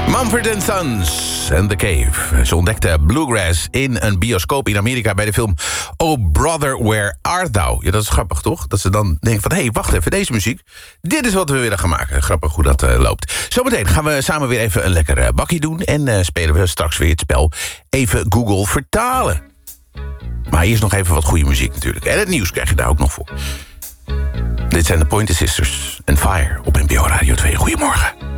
Mumford & Sons en The Cave. Ze ontdekte bluegrass in een bioscoop in Amerika bij de film Oh Brother, Where Art Thou? Ja, dat is grappig, toch? Dat ze dan denken van, hé, wacht even, deze muziek, dit is wat we willen gaan maken. Grappig hoe dat loopt. Zometeen gaan we samen weer even een lekker bakkie doen en spelen we straks weer het spel Even Google Vertalen. Maar eerst nog even wat goede muziek natuurlijk. En het nieuws krijg je daar ook nog voor. Dit zijn de Pointer Sisters en Fire op NPO Radio 2. Goedemorgen.